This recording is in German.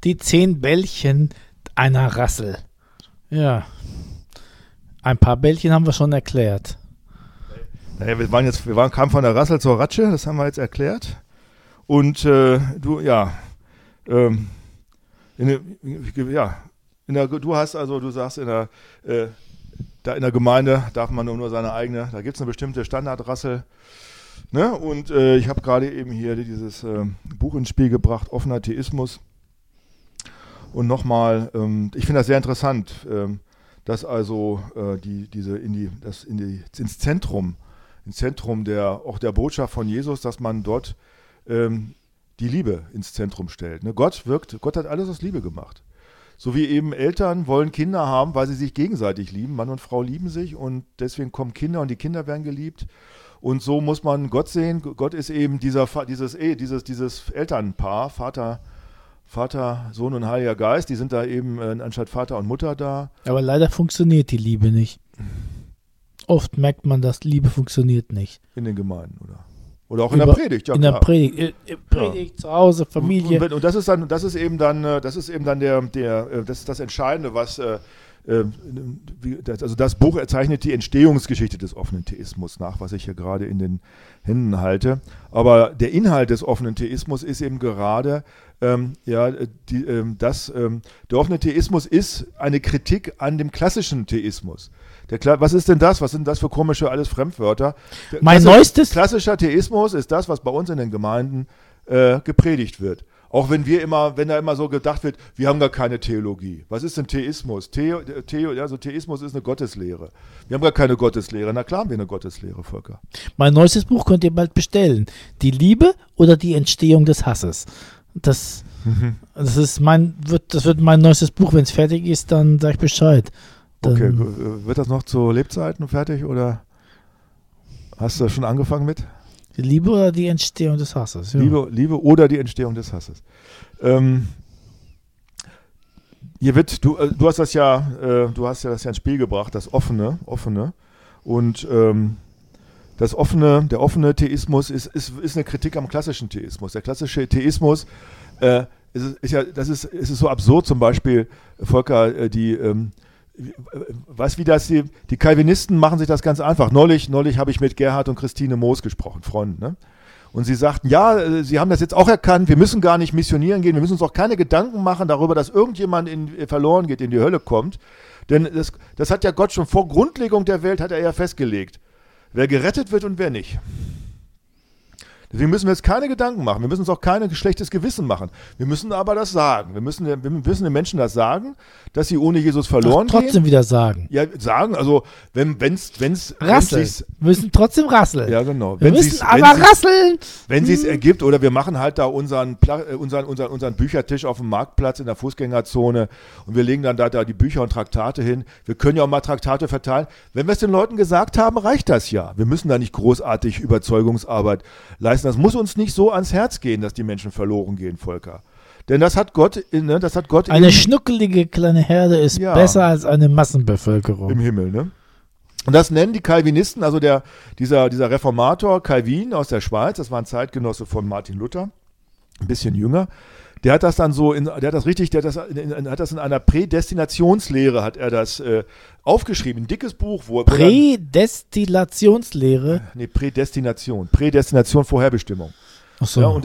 Die 10 Bällchen einer Rassel. Ja. Ein paar Bällchen haben wir schon erklärt. Naja, kamen von der Rassel zur Ratsche, das haben wir jetzt erklärt. Und du sagst in der Gemeinde darf man nur seine eigene, da gibt es eine bestimmte Standardrassel. Ne? Und ich habe gerade eben hier dieses Buch ins Spiel gebracht, Offener Theismus. Und nochmal, ich finde das sehr interessant, dass also ins Zentrum auch der Botschaft von Jesus, dass man dort die Liebe ins Zentrum stellt. Ne? Gott hat alles aus Liebe gemacht. So wie eben Eltern wollen Kinder haben, weil sie sich gegenseitig lieben. Mann und Frau lieben sich und deswegen kommen Kinder und die Kinder werden geliebt. Und so muss man Gott sehen. Gott ist eben dieses Elternpaar, Vater, Sohn und Heiliger Geist. Die sind da eben anstatt Vater und Mutter da. Aber leider funktioniert die Liebe nicht. Oft merkt man, dass Liebe funktioniert nicht. In den Gemeinden, oder? Oder auch in der Predigt, ja. In der Predigt, zu Hause, Familie. Und das ist das Entscheidende, was das Buch zeichnet die Entstehungsgeschichte des offenen Theismus nach, was ich hier gerade in den Händen halte. Aber der Inhalt des offenen Theismus ist eben gerade, der offene Theismus ist eine Kritik an dem klassischen Theismus. Was ist denn das? Was sind das für komische alles Fremdwörter? Klassischer Theismus ist das, was bei uns in den Gemeinden gepredigt wird. Auch wenn da immer so gedacht wird, wir haben gar keine Theologie. Was ist denn Theismus? Theismus ist eine Gotteslehre. Wir haben gar keine Gotteslehre. Na klar haben wir eine Gotteslehre, Volker. Mein neuestes Buch könnt ihr bald bestellen. Die Liebe oder die Entstehung des Hasses. Das wird mein neuestes Buch. Wenn es fertig ist, dann sag ich Bescheid. Okay, wird das noch zu Lebzeiten fertig oder hast du schon angefangen mit? Die Liebe oder die Entstehung des Hasses? Ja. Liebe oder die Entstehung des Hasses. Du hast das ja ins Spiel gebracht, das Offene. Und der offene Theismus ist eine Kritik am klassischen Theismus. Der klassische Theismus es ist so absurd, zum Beispiel, Volker, die Calvinisten machen sich das ganz einfach. Neulich habe ich mit Gerhard und Christine Moos gesprochen, Freunden, ne? Und sie sagten, ja, sie haben das jetzt auch erkannt, wir müssen gar nicht missionieren gehen, wir müssen uns auch keine Gedanken machen darüber, dass irgendjemand verloren geht, in die Hölle kommt. Denn das hat ja Gott schon vor Grundlegung der Welt, hat er ja festgelegt, wer gerettet wird und wer nicht. Deswegen müssen wir jetzt keine Gedanken machen. Wir müssen uns auch kein schlechtes Gewissen machen. Wir müssen aber das sagen. Wir müssen den Menschen das sagen, dass sie ohne Jesus verloren gehen. Trotzdem wieder sagen. Ja, sagen, also wenn's rasseln. Wir müssen trotzdem rasseln. Ja, genau. Rasseln. Wenn sich's ergibt, oder wir machen halt da unseren Büchertisch auf dem Marktplatz in der Fußgängerzone und wir legen dann da die Bücher und Traktate hin. Wir können ja auch mal Traktate verteilen. Wenn wir es den Leuten gesagt haben, reicht das ja. Wir müssen da nicht großartig Überzeugungsarbeit leisten. Das muss uns nicht so ans Herz gehen, dass die Menschen verloren gehen, Volker. Denn das hat Gott. Eine schnuckelige kleine Herde ist besser als eine Massenbevölkerung. Im Himmel, ne? Und das nennen die Calvinisten, also dieser Reformator Calvin aus der Schweiz, das war ein Zeitgenosse von Martin Luther, ein bisschen jünger. Der hat das dann in einer Prädestinationslehre hat er das aufgeschrieben, ein dickes Buch, Prädestinationslehre? Nee, Prädestination, Vorherbestimmung. Ach so. Ja, und